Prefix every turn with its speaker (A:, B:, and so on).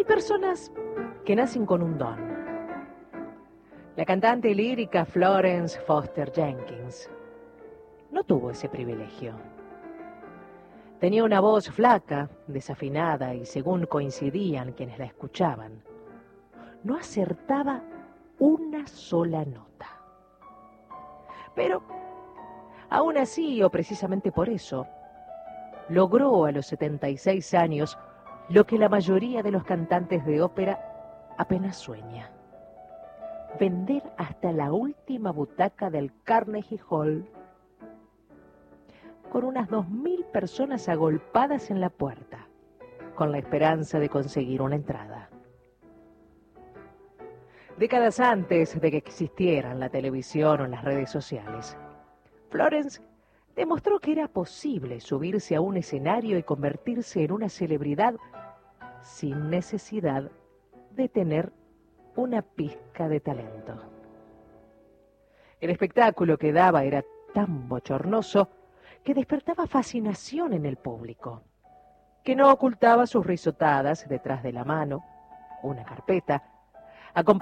A: Hay personas que nacen con un don. La cantante lírica Florence Foster Jenkins no tuvo ese privilegio. Tenía una voz flaca, desafinada y, según coincidían quienes la escuchaban, no acertaba una sola nota. Pero, aún así, o precisamente por eso, logró a los 76 años lo que la mayoría de los cantantes de ópera apenas sueña: vender hasta la última butaca del Carnegie Hall, con unas 2000 personas agolpadas en la puerta, con la esperanza de conseguir una entrada. Décadas antes de que existieran la televisión o las redes sociales, Florence demostró que era posible subirse a un escenario y convertirse en una celebridad sin necesidad de tener una pizca de talento. El espectáculo que daba era tan bochornoso que despertaba fascinación en el público, que no ocultaba sus risotadas detrás de la mano, una carpeta, acompañada